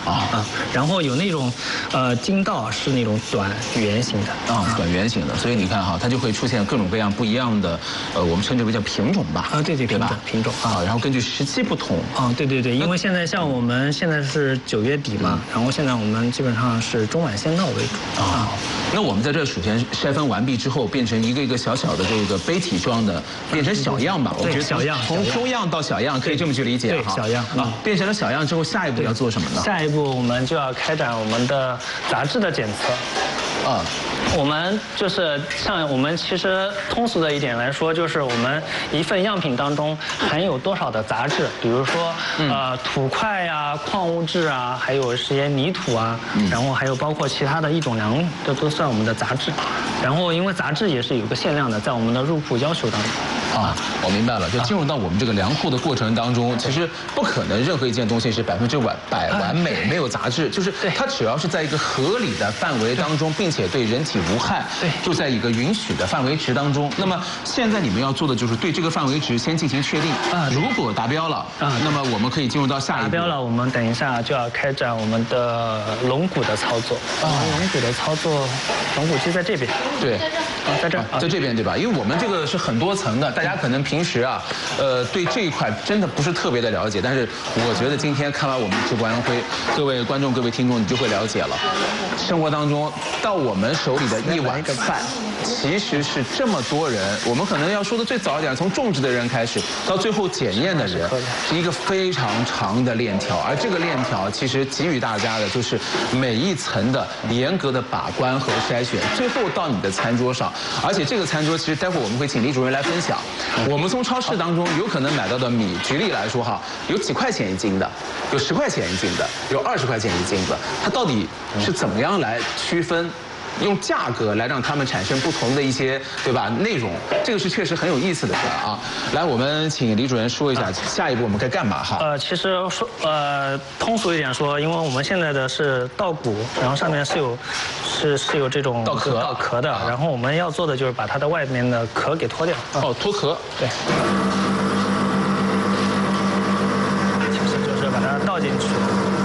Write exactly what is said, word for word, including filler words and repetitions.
啊啊，然后有那种呃筋道是那种短圆形的啊，短圆形的，所以你看哈，它就会出现各种各样不一样的，呃，我们称之为叫品种吧。 啊，对对， 对吧？ 品种啊， 然后根据时期不同。 啊，对对对，因为现在像我们现在是九月底嘛，然后现在我们基本上是中晚鲜稻为主啊。 那我们在这薯田筛分完毕之后，变成一个一个小小的这个杯体装的，变成小样吧？我觉得小样， 从中样到小样可以这么去理解哈。小样啊，变成了小样之后，下一步要做什么呢？ 下一步我们就要开展我们的杂质的检测。啊。我们就是像我们其实通俗的一点来说，就是我们一份样品当中含有多少的杂质，比如说呃土块呀、矿物质啊，还有一些泥土啊，然后还有包括其他的一种粮，这都算我们的杂质。然后因为杂质也是有个限量的，在我们的入库要求当中。 啊，我明白了，就进入到我们这个粮库的过程当中，其实不可能任何一件东西是百分之百百完美，没有杂质，就是它只要是在一个合理的范围当中，并且对人体无害， 对， 就在一个允许的范围值当中。那么现在你们要做的就是对这个范围值先进行确定啊，如果达标了啊，那么我们可以进入到下一步。 达标了，我们等一下就要开展我们的龙骨的操作啊，龙骨的操作，龙骨机在这边， 对， 啊，在这儿， 在这边对吧？因为我们这个是很多层的，大家可能平时啊，呃，对这一块真的不是特别的了解，但是我觉得今天看完我们直播安徽，各位观众、各位听众，你就会了解了。生活当中到我们手里的一碗饭，其实是这么多人，我们可能要说的最早一点，从种植的人开始，到最后检验的人，是一个非常长的链条，而这个链条其实给予大家的就是每一层的严格的把关和筛选，最后到你的餐桌上。而且这个餐桌其实待会我们会请李主任来分享。我们从超市当中有可能买到的米，举例来说哈，有几块钱一斤的，有十块钱一斤的，有二十块钱一斤的，它到底是怎么样来区分？用价格来让他们产生不同的一些，对吧？内容，这个是确实很有意思的事儿啊。来，我们请李主任说一下，下一步我们该干嘛哈？ 呃，其实说呃，通俗一点说，因为我们现在的是稻谷，然后上面是有是是有这种稻壳稻壳的，然后我们要做的就是把它的外面的壳给脱掉。 哦，脱壳。 对。其实就是把它倒进去。